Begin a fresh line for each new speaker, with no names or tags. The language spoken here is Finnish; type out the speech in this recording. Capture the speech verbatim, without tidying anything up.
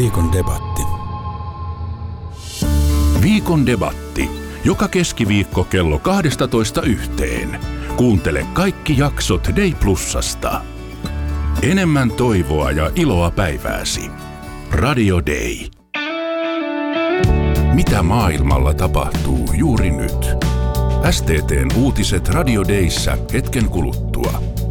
Viikon debatti.
Viikon debatti. Joka keskiviikko kello kaksitoista yhteen. Kuuntele kaikki jaksot Day Plusasta. Enemmän toivoa ja iloa päivääsi. Radio Day. Mitä maailmalla tapahtuu juuri nyt? S T T:n uutiset Radio Dayssä hetken kuluttua.